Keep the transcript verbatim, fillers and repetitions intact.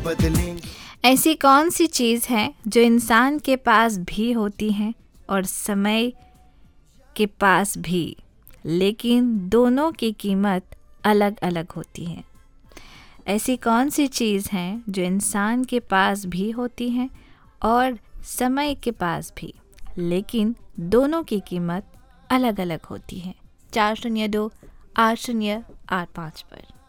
बदलेंगे। ऐसी कौन सी चीज़ है जो इंसान के पास भी होती है और समय के पास भी, लेकिन दोनों की कीमत अलग अलग होती है? ऐसी कौन सी चीज़ है जो इंसान के पास भी होती है और समय के पास भी, लेकिन दोनों की कीमत अलग अलग होती है? चार शून्य दो आठ शून्य आठ पाँच पर।